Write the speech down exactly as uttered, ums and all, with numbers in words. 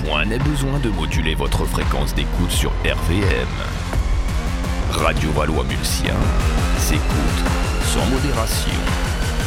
Moins n'est besoin de moduler votre fréquence d'écoute sur R V M. Radio Valois-Mulsien s'écoute sans modération.